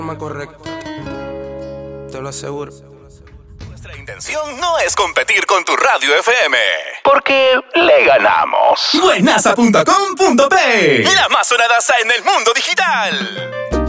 correcta. Te lo aseguro. Nuestra intención no es competir con tu radio FM, porque le ganamos. Buenaza.com.p, la más sonadaza en el mundo digital.